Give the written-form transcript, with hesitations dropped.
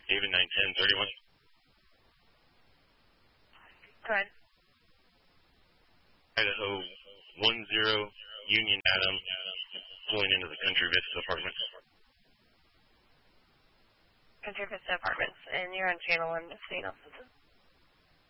David 91031. Go ahead. Idaho 10 Union Adam, pulling into the Country Vista Apartments. Country Vista Apartments, and you're on channel 1 of St. Elsa's.